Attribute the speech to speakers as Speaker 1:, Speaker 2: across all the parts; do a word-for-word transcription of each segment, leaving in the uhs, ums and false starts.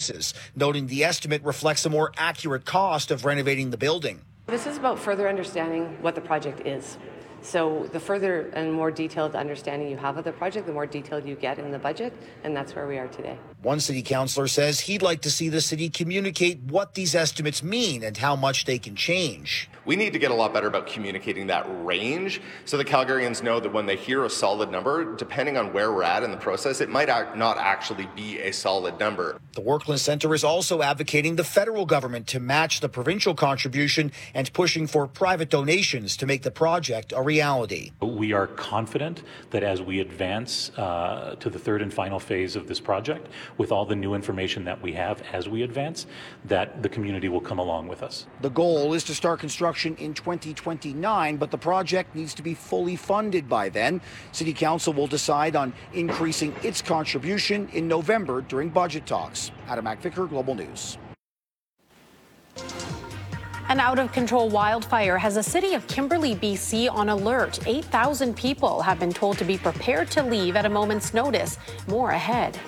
Speaker 1: prices, noting the estimate reflects a more accurate cost of renovating the building.
Speaker 2: This is about further understanding what the project is. So the further and more detailed understanding you have of the project, the more detailed you get in the budget, and that's where we are today.
Speaker 1: One city councillor says he'd like to see the city communicate what these estimates mean and how much they can change.
Speaker 3: We need to get a lot better about communicating that range so that Calgarians know that when they hear a solid number, depending on where we're at in the process, it might not actually be a solid number.
Speaker 1: The Workland Centre is also advocating the federal government to match the provincial contribution and pushing for private donations to make the project a reality.
Speaker 4: We are confident that as we advance uh, to the third and final phase of this project, with all the new information that we have as we advance, that the community will come along with us.
Speaker 1: The goal is to start construction in twenty twenty-nine, but the project needs to be fully funded by then. City Council will decide on increasing its contribution in November during budget talks. Adam McVicker, Global News.
Speaker 5: An out-of-control wildfire has the city of Kimberley, B C on alert. eight thousand people have been told to be prepared to leave at a moment's notice. More ahead.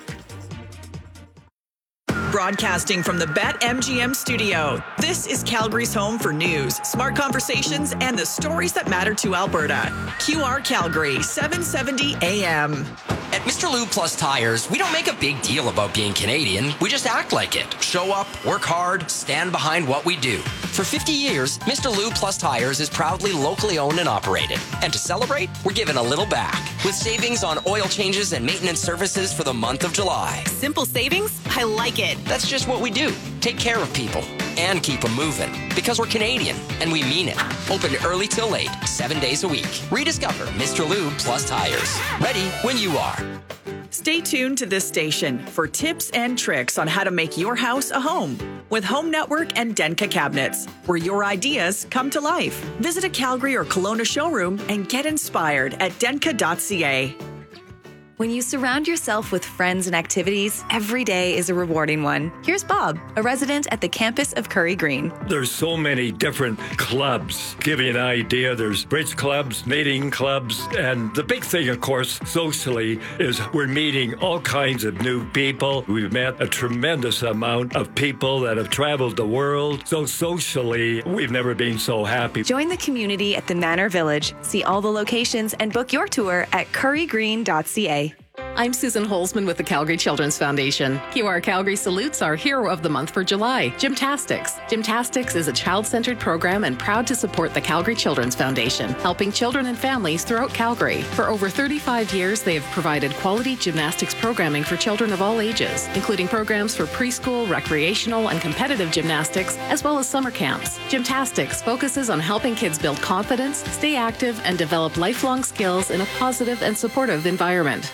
Speaker 6: Broadcasting from the BetMGM studio, this is Calgary's home for news, smart conversations, and the stories that matter to Alberta. Q R Calgary, seven seventy A M.
Speaker 7: At Mister Lube Plus Tires, we don't make a big deal about being Canadian. We just act like it. Show up, work hard, stand behind what we do. For fifty years, Mister Lube Plus Tires is proudly locally owned and operated. And to celebrate, we're giving a little back with savings on oil changes and maintenance services for the month of July.
Speaker 6: Simple savings? I like it.
Speaker 7: That's just what we do. Take care of people and keep them moving because we're Canadian and we mean it. Open early till late, seven days a week. Rediscover Mister Lube Plus Tires. Ready when you are.
Speaker 6: Stay tuned to this station for tips and tricks on how to make your house a home with Home Network and Denka Cabinets, where your ideas come to life. Visit a Calgary or Kelowna showroom and get inspired at denka dot c a.
Speaker 8: When you surround yourself with friends and activities, every day is a rewarding one. Here's Bob, a resident at the campus of Curry Green.
Speaker 9: There's so many different clubs. Give you an idea, there's bridge clubs, knitting clubs, and the big thing, of course, socially, is we're meeting all kinds of new people. We've met a tremendous amount of people that have traveled the world. So socially, we've never been so happy.
Speaker 8: Join the community at the Manor Village. See all the locations and book your tour at curry green dot c a.
Speaker 10: I'm Susan Holzman with the Calgary Children's Foundation. Q R Calgary salutes our hero of the month for July, Gymtastics. Gymtastics is a child-centered program and proud to support the Calgary Children's Foundation, helping children and families throughout Calgary. For over thirty-five years, they have provided quality gymnastics programming for children of all ages, including programs for preschool, recreational, and competitive gymnastics, as well as summer camps. Gymtastics focuses on helping kids build confidence, stay active, and develop lifelong skills in a positive and supportive environment.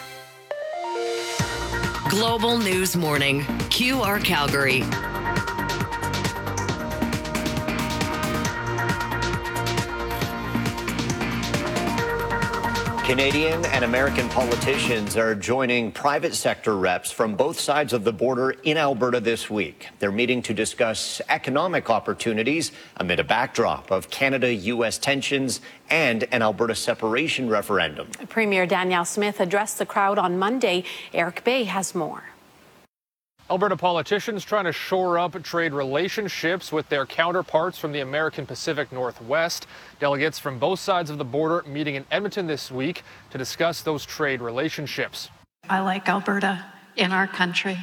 Speaker 11: Global News Morning, Q R Calgary.
Speaker 12: Canadian and American politicians are joining private sector reps from both sides of the border in Alberta this week. They're meeting to discuss economic opportunities amid a backdrop of Canada U S tensions and an Alberta separation referendum.
Speaker 5: Premier Danielle Smith addressed the crowd on Monday. Eric Bay has more.
Speaker 13: Alberta politicians trying to shore up trade relationships with their counterparts from the American Pacific Northwest. Delegates from both sides of the border meeting in Edmonton this week to discuss those trade relationships.
Speaker 14: I like Alberta in our country.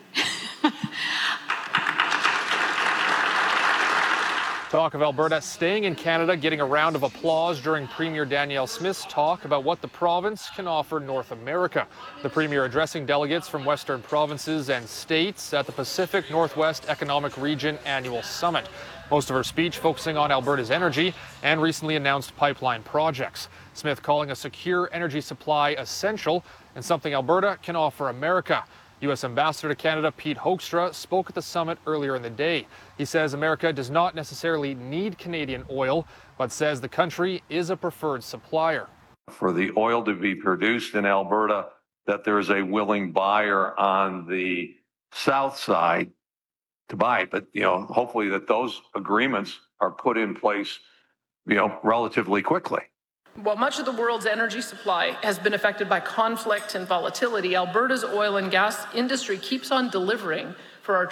Speaker 13: Talk of Alberta staying in Canada, getting a round of applause during Premier Danielle Smith's talk about what the province can offer North America. The Premier addressing delegates from Western provinces and states at the Pacific Northwest Economic Region Annual Summit. Most of her speech focusing on Alberta's energy and recently announced pipeline projects. Smith calling a secure energy supply essential and something Alberta can offer America. U S Ambassador to Canada Pete Hoekstra spoke at the summit earlier in the day. He says America does not necessarily need Canadian oil, but says the country is a preferred supplier.
Speaker 15: For the oil to be produced in Alberta, that there is a willing buyer on the south side to buy it. But, you know, hopefully that those agreements are put in place, you know, relatively quickly.
Speaker 16: While much of the world's energy supply has been affected by conflict and volatility, Alberta's oil and gas industry keeps on delivering for our